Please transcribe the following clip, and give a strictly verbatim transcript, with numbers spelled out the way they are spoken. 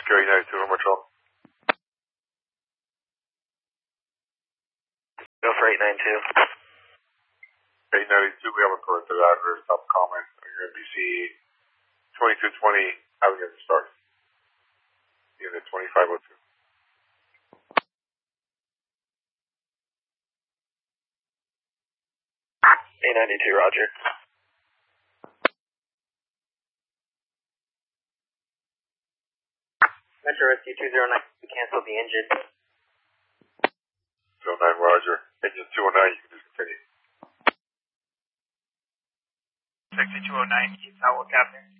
Security ninety-two, number twelve. Go for eight ninety-two. eight ninety-two, we have a corrected address, top comment on your N B C twenty-two twenty Avenue Start. Unit twenty-five oh two. eight ninety-two, roger. Metro Rescue two oh nine, we canceled the engine. two oh nine, roger. Engine two oh nine, you can discontinue. sixty-two oh nine, keep Howell Captain.